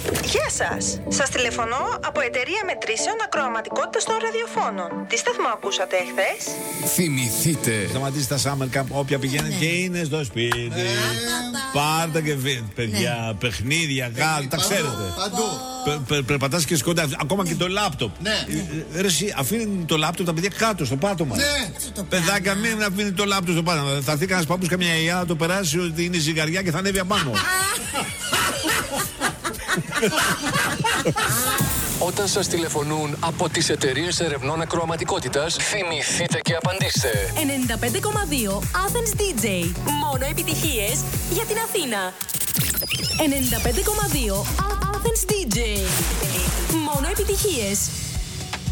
Γεια σας. Σας τηλεφωνώ από εταιρεία μετρήσεων ακροαματικότητας των ραδιοφώνων. Τι σταθμό ακούσατε εχθές? Θυμηθείτε. Σταματήστε τα summer camp, όποια πηγαίνετε και είναι στο σπίτι. Πάρτε και παιδιά, παιχνίδια, γάλα, τα ξέρετε. Παντού. Περπατάς και σκοντά, ακόμα και το λάπτοπ. Ρε εσύ, αφήνει το λάπτοπ τα παιδιά κάτω, στο πάτωμα. Παιδάκια, μην αφήνει το λάπτοπ στο πάτωμα. Θα έρθει κανένας παππούς καμιά γιαγιά, θα το περάσει ότι είναι ζυγαριά και θα ανέβει απάνω. Όταν σας τηλεφωνούν από τις εταιρείες ερευνών ακροαματικότητας, θυμηθείτε και απαντήστε. 95,2 Athens DJ. Μόνο επιτυχίες για την Αθήνα. 95,2 Athens DJ. Μόνο επιτυχίες